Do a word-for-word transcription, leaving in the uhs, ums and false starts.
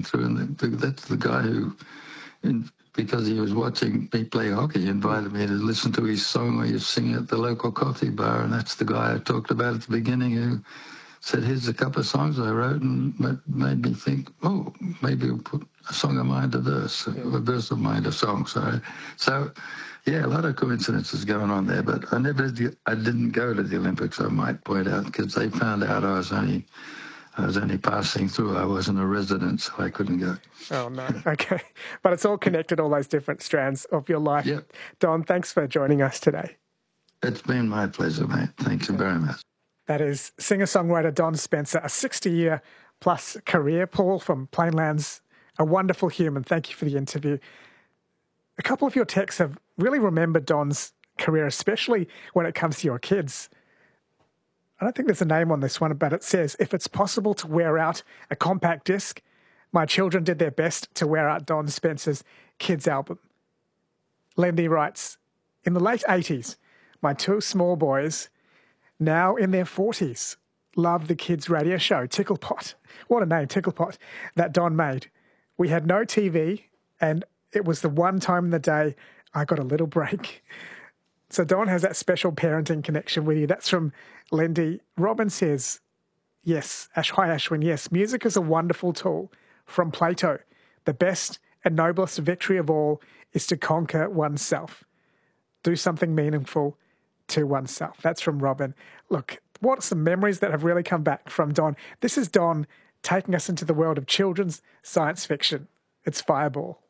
through, and the, that's the guy who, in, because he was watching me play hockey, invited me to listen to his song where he was singing at the local coffee bar, and that's the guy I talked about at the beginning who said, here's a couple of songs I wrote, and made me think, oh, maybe we'll put a song of mine to verse, yeah. a verse of mine to song. So, so, yeah, a lot of coincidences going on there, but I never, I didn't go to the Olympics, I might point out, because they found out I was only, I was only passing through. I wasn't a resident, so I couldn't go. Oh, no. Okay. But it's all connected, all those different strands of your life. Yep. Don, thanks for joining us today. It's been my pleasure, mate. Thank you very much. That is singer-songwriter Don Spencer, a sixty-year plus career. Paul from Plainlands, a wonderful human. Thank you for the interview. A couple of your texts have really remembered Don's career, especially when it comes to your kids. I don't think there's a name on this one, but it says, if it's possible to wear out a compact disc, my children did their best to wear out Don Spencer's kids album. Lindy writes, in the late eighties, my two small boys, now in their forties, love the kids' radio show, Ticklepot. What a name, Ticklepot, that Don made. We had no T V, and it was the one time in the day I got a little break. So Don has that special parenting connection with you. That's from Lindy. Robin says, yes, Ash, hi Ashwin, yes, music is a wonderful tool. From Plato, the best and noblest victory of all is to conquer oneself. Do something meaningful to oneself. That's from Robin. Look, what are some memories that have really come back from Don? This is Don taking us into the world of children's science fiction. It's Fireball.